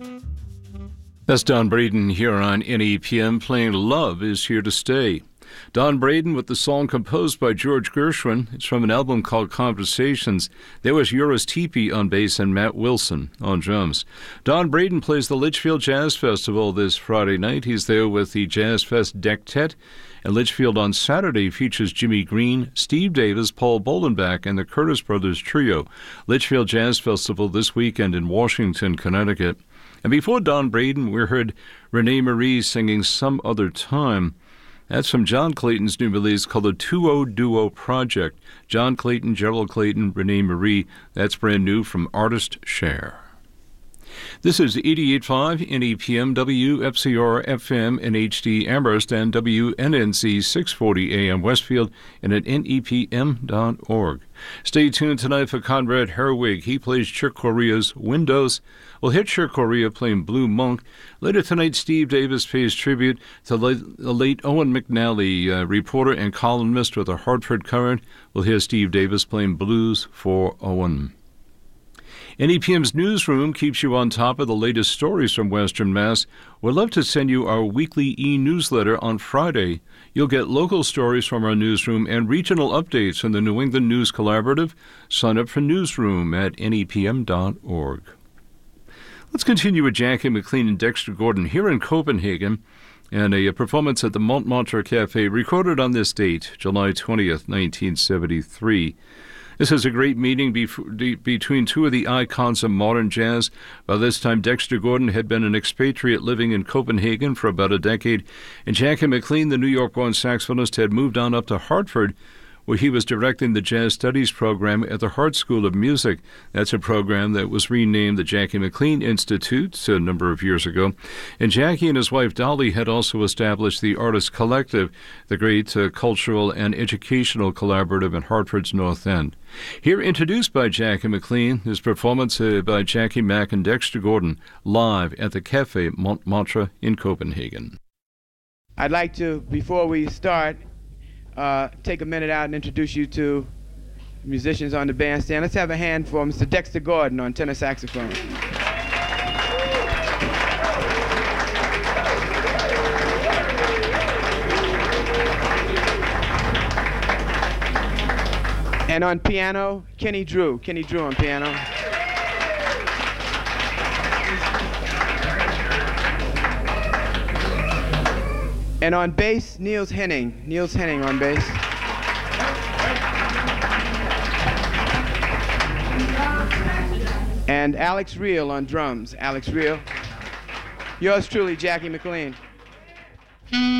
That's Don Braden here on NEPM playing Love Is Here to Stay. Don Braden with the song composed by George Gershwin. It's from an album called Conversations. There was Eurus Tepe on bass and Matt Wilson on drums. Don Braden plays the Litchfield Jazz Festival this Friday night. He's there with the Jazz Fest Dectet. And Litchfield on Saturday features Jimmy Green, Steve Davis, Paul Bolenbach, and the Curtis Brothers Trio. Litchfield Jazz Festival this weekend in Washington, Connecticut. And before Don Braden, we heard Renee Marie singing Some Other Time. That's from John Clayton's new release called the 2-0 Duo Project. John Clayton, Gerald Clayton, Renee Marie. That's brand new from Artist Share. This is 88.5 NEPM, WFCR FM in HD Amherst, and WNNC 640 AM Westfield, and at NEPM.org. Stay tuned tonight for Conrad Herwig. He plays Chick Corea's Windows. We'll hear Chick Corea playing Blue Monk. Later tonight, Steve Davis pays tribute to the late Owen McNally, reporter and columnist with the Hartford Courant. We'll hear Steve Davis playing Blues for Owen. NEPM's newsroom keeps you on top of the latest stories from Western Mass. We'd love to send you our weekly e-newsletter on Friday. You'll get local stories from our newsroom and regional updates from the New England News Collaborative. Sign up for newsroom at nepm.org. Let's continue with Jackie McLean and Dexter Gordon here in Copenhagen, and a performance at the Montmartre Cafe recorded on this date, July 20th, 1973. This is a great meeting between two of the icons of modern jazz. By this time, Dexter Gordon had been an expatriate living in Copenhagen for about a decade, and Jackie McLean, the New York-born saxophonist, had moved on up to Hartford, where he was directing the Jazz Studies program at the Hart School of Music. That's a program that was renamed the Jackie McLean Institute a number of years ago. And Jackie and his wife Dolly had also established the Artists Collective, the great cultural and educational collaborative in Hartford's North End. Here, introduced by Jackie McLean, is performance by Jackie Mack and Dexter Gordon live at the Café Montmartre in Copenhagen. I'd like to, before we start, take a minute out and introduce you to musicians on the bandstand. Let's have a hand for Mr. Dexter Gordon on tenor saxophone. And on piano, Kenny Drew. Kenny Drew on piano. And on bass, Niels Henning. Niels Henning on bass. And Alex Reel on drums. Alex Reel. Yours truly, Jackie McLean.